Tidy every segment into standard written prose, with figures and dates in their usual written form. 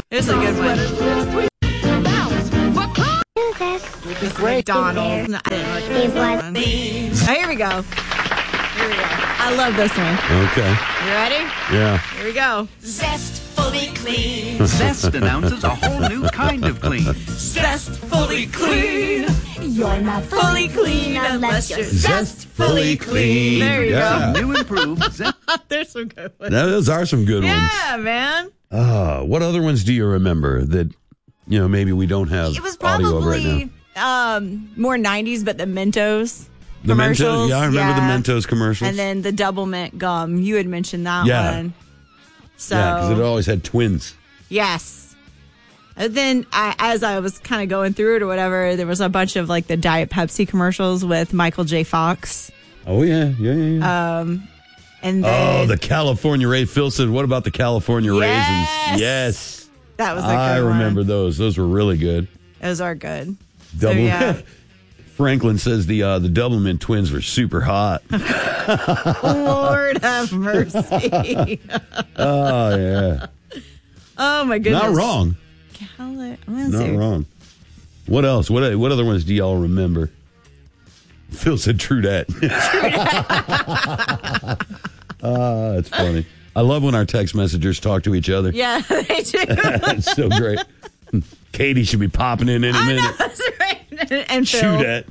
Here's a good one. This McDonald's. I didn't look at this one. Oh, here we go. I love this one. Okay. You ready? Yeah. Here we go. Zest fully clean. Zest announces a whole new kind of clean. Zest fully clean. You're not fully clean unless you're Zest fully clean. There you Yeah. New improved Zest. There's some good ones. Those are some good ones. Yeah, man. What other ones do you remember that, maybe we don't have It was audio of right now? probably more 90s, but the Mentos The Mentos? commercials. Yeah, I remember the Mentos commercials. And then the double mint gum. You had mentioned that Yeah. one. So, yeah, because it always had twins. yes. And then as I was kind of going through it or whatever, there was a bunch of like the Diet Pepsi commercials with Michael J. Fox. Oh, yeah. And then The California raisin. Phil said, what about the California Yes. raisins? Yes. that was a good I one. remember those. Those were really good. Those are good. Double. So, yeah. Franklin says the Doublemint twins were super hot. Lord have mercy. Oh, yeah. Oh, my goodness. Not wrong. I'm gonna Not see. wrong. What else? What other ones do y'all remember? Phil said true dat. That's funny. I love when our text messengers talk to each other. Yeah, they do. It's so great. Katie should be popping in any minute. That's right. And Phil. True dat.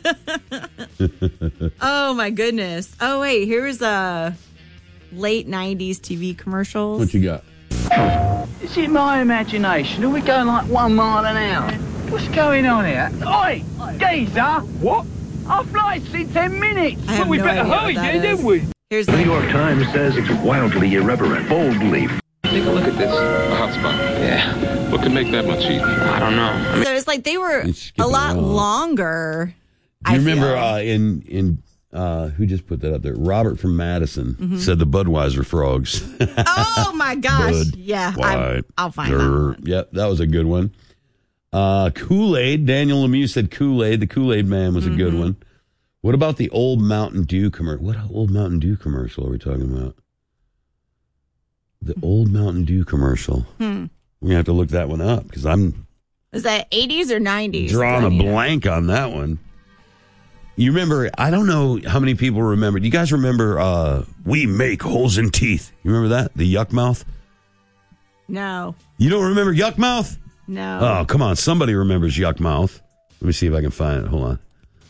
Oh, my goodness. Oh, wait. Here's a late 90s TV commercials. What you got? Is it my imagination? Are we going like 1 mile an hour? What's going on here? Oi! Geezer! What? Our flight's in 10 minutes! I have no idea what that is. Here's The New the, York Times says it's wildly irreverent, boldly. Take a look at this. A hot spot. Yeah. What could make that much heat? I don't know. so it's like they were You skip a lot around. longer. You I remember feel. in who just put that up there? Robert from Madison Mm-hmm. said the Budweiser frogs. Oh, my gosh. Bud, Yeah. White, I'll find that one. Yep, that was a good one. Kool-Aid. Daniel Lemieux said Kool-Aid. The Kool-Aid Man was a good Mm-hmm. one. What about the old Mountain Dew commercial? What old Mountain Dew commercial are we talking about? The old Mountain Dew commercial. We're going to have to look that one up because I'm Is that 80s or 90s? drawing a blank on that one. You remember, I don't know how many people remember. Do you guys remember We Make Holes in Teeth? You remember that? The Yuck Mouth? No. You don't remember Yuck Mouth? No. Oh, come on. Somebody remembers Yuck Mouth. Let me see if I can find it. Hold on.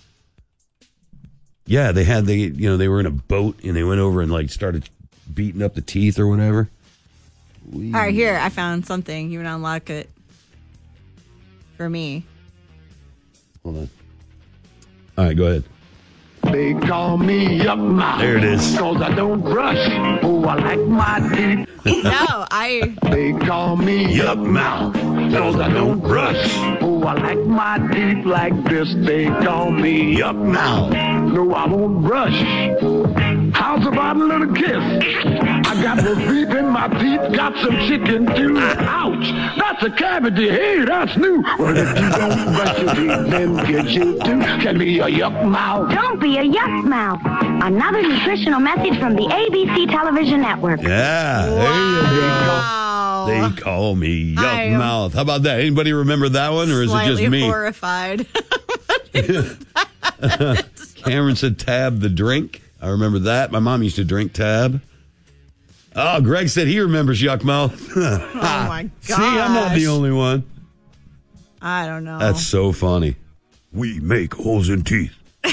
Yeah, they were in a boat and they went over and like started beating up the teeth or whatever. All right, here. I found something. You can unlock it for me. Hold on. All right, go ahead. They call me Yuck Mouth. There it is. Cause I don't brush. Oh, I like my teeth. No, They call me Yuck Mouth. Cause I don't brush. Oh, I like my teeth like this. They call me Yuck Mouth. No, I won't brush. How's about a little kiss? I got the beef in my teeth, got some chicken too. Ouch, that's a cavity. Hey, that's new. Well, if you don't brush your teeth, then get you too. Can be a yuck mouth. Don't be a yuck mouth. Another nutritional message from the ABC television network. Yeah, there you go. wow. They call me I Yuck am Mouth. How about that? Anybody remember that one, or is it Slightly just me? horrified. Cameron said Tab the drink. I remember that. My mom used to drink Tab. Oh, Greg said he remembers Yuck Mouth. Oh, my gosh. See, I'm not the only one. I don't know. That's so funny. We make holes in teeth.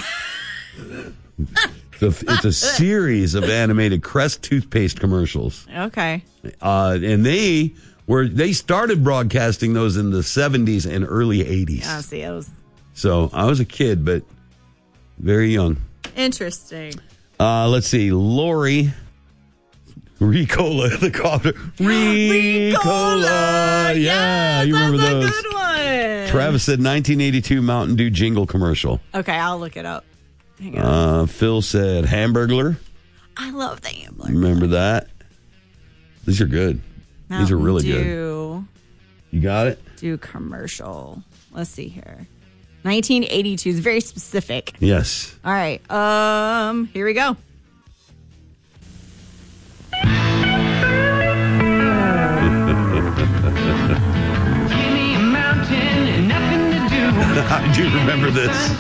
It's a series of animated Crest toothpaste commercials. Okay. And they started broadcasting those in the 70s and early 80s. I see. It was So I was a kid, but very young. interesting. Let's see. Lori. Ricola, the cough. Ricola. Yeah, you remember that's those. a good one. Travis said 1982 Mountain Dew jingle commercial. Okay, I'll look it up. Hang on. Phil said Hamburglar. I love the Ambler. Remember that? These are good. These are really good. You got it? Do commercial. Let's see here. 1982 is very specific. Yes. All right. Here we go. I do remember this.